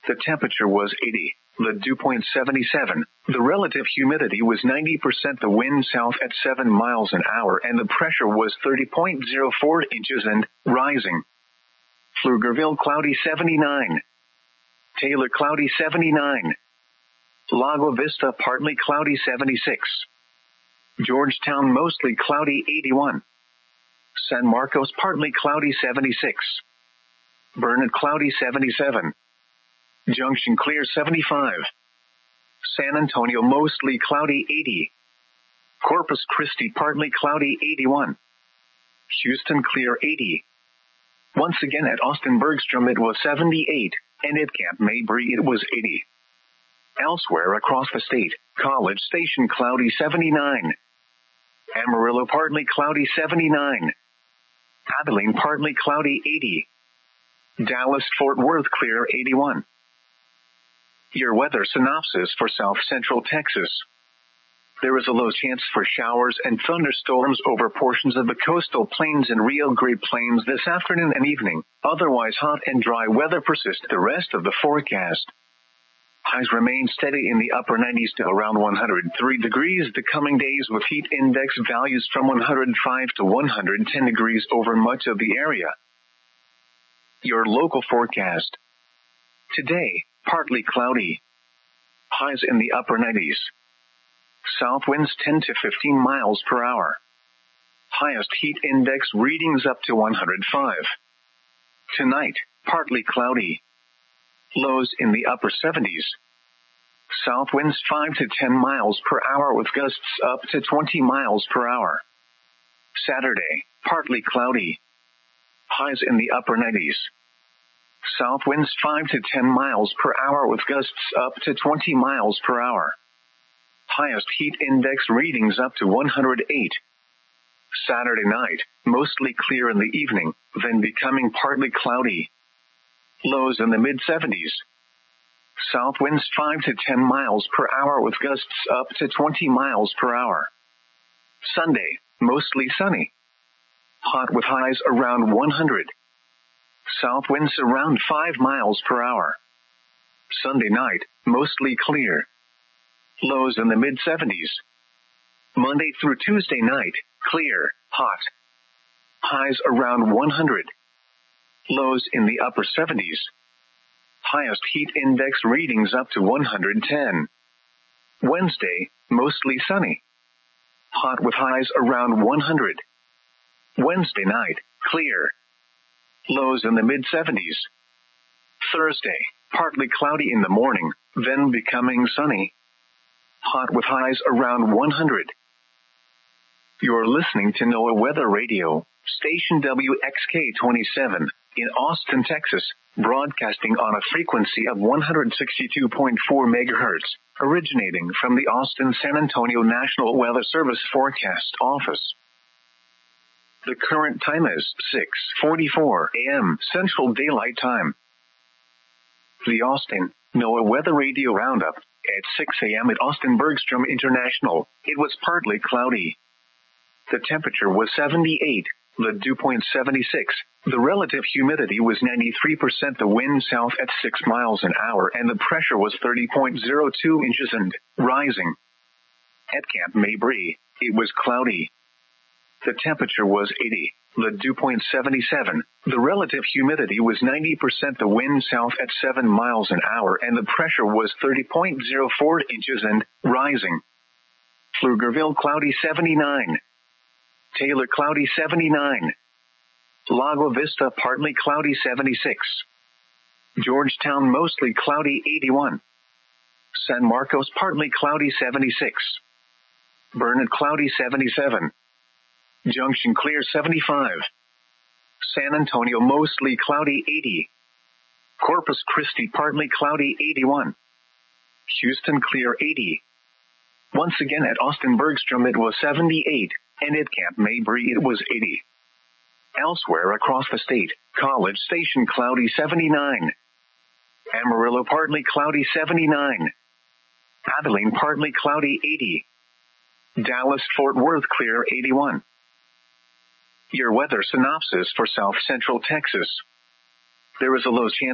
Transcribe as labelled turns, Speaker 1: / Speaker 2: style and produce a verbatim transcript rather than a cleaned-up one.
Speaker 1: The temperature was eighty. The dew point seventy-seven. The relative humidity was ninety percent. The wind south at seven miles an hour and the pressure was thirty point zero four inches and rising. Pflugerville cloudy seventy-nine. Taylor cloudy seventy-nine. Lago Vista partly cloudy seventy-six. Georgetown mostly cloudy eighty-one. San Marcos partly cloudy seventy-six. Burnet cloudy seventy-seven. Junction clear seventy-five. San Antonio mostly cloudy eighty. Corpus Christi partly cloudy eighty-one. Houston clear eighty. Once again at Austin Bergstrom it was seventy-eight, and at Camp Mabry it was eighty. Elsewhere across the state, College Station cloudy seventy-nine. Amarillo partly cloudy seventy-nine. Abilene partly cloudy eighty. Dallas Fort Worth clear eighty-one. Your weather synopsis for South Central Texas. There is a low chance for showers and thunderstorms over portions of the coastal plains and Rio Grande Plains this afternoon and evening. Otherwise hot and dry weather persists the rest of the forecast. Highs remain steady in the upper nineties to around one hundred three degrees the coming days with heat index values from one hundred five to one hundred ten degrees over much of the area. Your local forecast. Today, partly cloudy. Highs in the upper nineties. South winds ten to fifteen miles per hour. Highest heat index readings up to one hundred five. Tonight, partly cloudy. Lows in the upper seventies. South winds five to ten miles per hour with gusts up to twenty miles per hour. Saturday, partly cloudy. Highs in the upper nineties. South winds five to ten miles per hour with gusts up to twenty miles per hour. Highest heat index readings up to one hundred eight. Saturday night, mostly clear in the evening, then becoming partly cloudy. Lows in the mid seventies. South winds five to ten miles per hour with gusts up to twenty miles per hour. Sunday, mostly sunny. Hot with highs around one hundred. South winds around five miles per hour. Sunday night, mostly clear. Lows in the mid seventies. Monday through Tuesday night, clear, hot. Highs around one hundred. Lows in the upper seventies. Highest heat index readings up to one hundred ten. Wednesday, mostly sunny. Hot with highs around one hundred. Wednesday night, clear. Lows in the mid seventies. Thursday, partly cloudy in the morning, then becoming sunny. Hot with highs around one hundred. You're listening to NOAA Weather Radio, station W X K twenty-seven, in Austin, Texas, broadcasting on a frequency of one hundred sixty-two point four megahertz, originating from the Austin-San Antonio National Weather Service Forecast Office. The current time is six forty-four a.m. Central Daylight Time. The Austin NOAA Weather Radio Roundup. At six a.m. at Austin Bergstrom International, it was partly cloudy. The temperature was seventy-eight, the dew point seventy-six, the relative humidity was ninety-three percent, the wind south at six miles an hour, and the pressure was thirty point zero two inches and rising. At Camp Mabry, it was cloudy. The temperature was eighty, the dew point seventy-seven, the relative humidity was ninety percent, the wind south at seven miles an hour, and the pressure was thirty point zero four inches and rising. Pflugerville cloudy seventy-nine. Taylor cloudy seventy-nine. Lago Vista partly cloudy seventy-six. Georgetown mostly cloudy eighty-one. San Marcos partly cloudy seventy-six. Burnet cloudy seventy-seven. Junction clear seventy-five. San Antonio mostly cloudy eighty. Corpus Christi partly cloudy eighty-one. Houston clear eighty. Once again at Austin Bergstrom it was seventy-eight, and at Camp Mabry it was eighty. Elsewhere across the state, College Station cloudy seventy-nine. Amarillo partly cloudy seventy-nine. Abilene partly cloudy eighty. Dallas Fort Worth clear eighty-one. Your weather synopsis for South Central Texas. There is a low chance